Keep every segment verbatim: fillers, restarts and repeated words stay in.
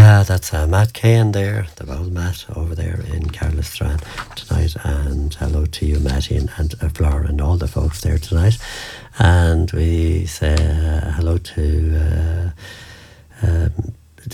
Uh, that's uh, Matt Cahan there, the old Matt over there in Carlisle tonight. And hello to you, Matty, and, and uh, Flora, and all the folks there tonight. And we say uh, hello to, uh, um,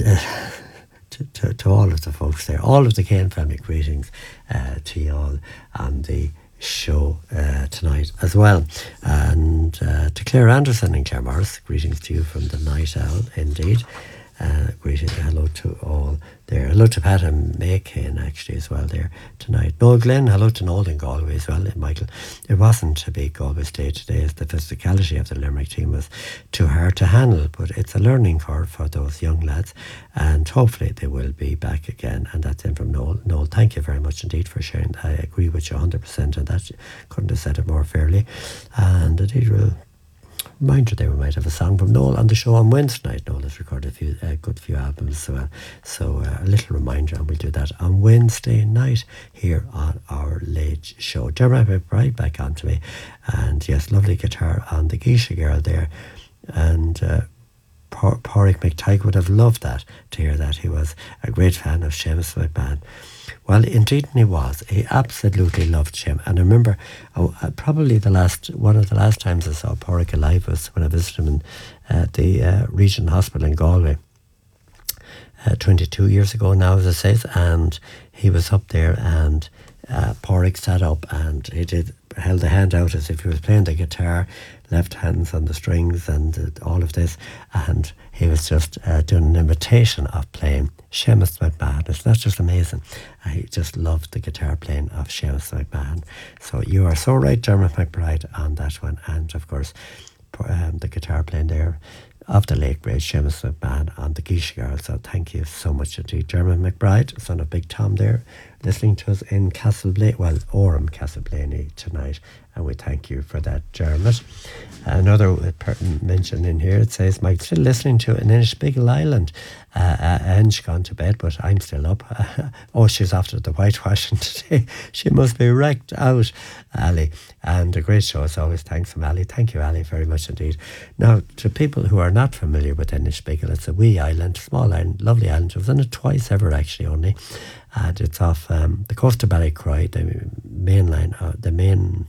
to, to to all of the folks there, all of the Cahan family. Greetings uh, to you all on the show uh, tonight as well. And uh, to Claire Anderson and Claire Morris, greetings to you from the Night Owl, indeed. Uh, greeting, hello to all there. Hello to Pat and May Cahan actually as well there tonight. Noel Glenn, hello to Noel in Galway as well. Michael, it wasn't a big Galway Day today as the physicality of the Limerick team was too hard to handle, but it's a learning for, for those young lads, and hopefully they will be back again. And that's in from Noel. Noel, thank you very much indeed for sharing. I agree with you one hundred percent, and that couldn't have said it more fairly. And indeed, we'll reminder there we might have a song from Noel on the show on Wednesday night. Noel has recorded a few, a good few albums as well. So uh, a little reminder, and we'll do that on Wednesday night here on our late show. Dermot McBride back on to me. And yes, lovely guitar on the Geisha Girl there. And uh, Pádraig McTighe would have loved that, to hear that. He was a great fan of Seamus McMahon. Well, indeed he was. He absolutely loved Seamus. And I remember oh, uh, probably the last one of the last times I saw Pádraig alive was when I visited him in uh, the uh, Regional Hospital in Galway. Uh, twenty-two years ago now, as it says, and he was up there, and uh, Pádraig sat up and he did held a hand out as if he was playing the guitar, left hands on the strings and uh, all of this, and he was just uh, doing an imitation of playing Seamus McMahon. It's not just amazing. I just loved the guitar playing of Seamus McMahon. So you are so right, Dermot McBride, on that one. And of course, um, the guitar playing there of the late great Seamus McMahon on the Geisha Girl. So thank you so much indeed, Dermot McBride, son of Big Tom there, listening to us in Castleblaney, well, Orem Castleblaney tonight. And we thank you for that, Dermot. Another mention in here, it says, Mike, still listening to in Inishbiggle Island. Uh, uh, Ange gone to bed, but I'm still up. Oh, she's after the whitewashing today. She must be wrecked out, Ali. And a great show as always. Thanks from Ali. Thank you, Ali, very much indeed. Now, to people who are not familiar with Inishbiggle, it's a wee island, small island, lovely island. I was on it twice ever, actually, only. And it's off um, the coast of Ballycroy, the main line, uh, the main...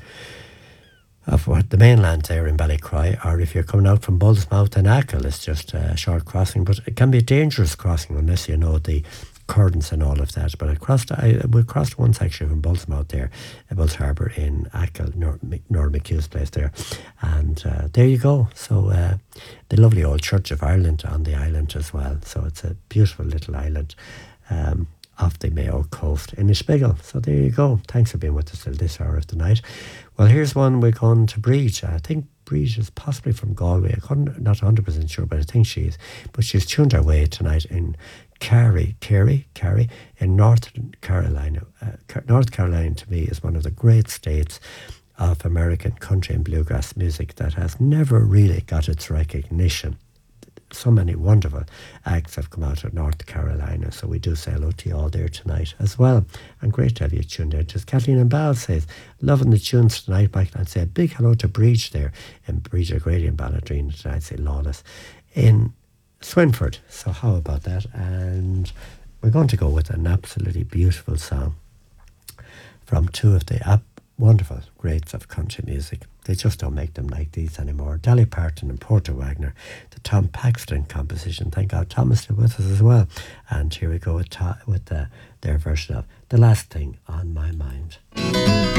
of what the mainland there in Ballycroy, or if you're coming out from Bullsmouth and Achill, it's just a short crossing, but it can be a dangerous crossing unless you know the currents and all of that. But I crossed, I, we crossed one section from Bullsmouth there, Bulls Harbour in Achill, Nor, Nor McHugh's place there, and uh, there you go. So uh, the lovely old Church of Ireland on the island as well. So it's a beautiful little island. Um, off the Mayo coast in Inishbiggle. So there you go. Thanks for being with us till this hour of the night. Well, here's one we're going to Breach. I think Breach is possibly from Galway. I couldn't, not one hundred percent sure, but I think she is. But she's tuned her way tonight in Kerry, Kerry, Kerry, in North Carolina. Uh, North Carolina, to me, is one of the great states of American country and bluegrass music that has never really got its recognition. So many wonderful acts have come out of North Carolina, so we do say hello to you all there tonight as well. And great to have you tuned in. Just Kathleen and Ball says, loving the tunes tonight, Mike, and say a big hello to Breach there in Breach O'Grady and Balladrina tonight, say Lawless in Swinford. So how about that? And we're going to go with an absolutely beautiful song from two of the ap- wonderful greats of country music. They just don't make them like these anymore. Dolly Parton and Porter Wagner, the Tom Paxton composition. Thank God Tom is still with us as well. And here we go with, to- with the, their version of The Last Thing on My Mind.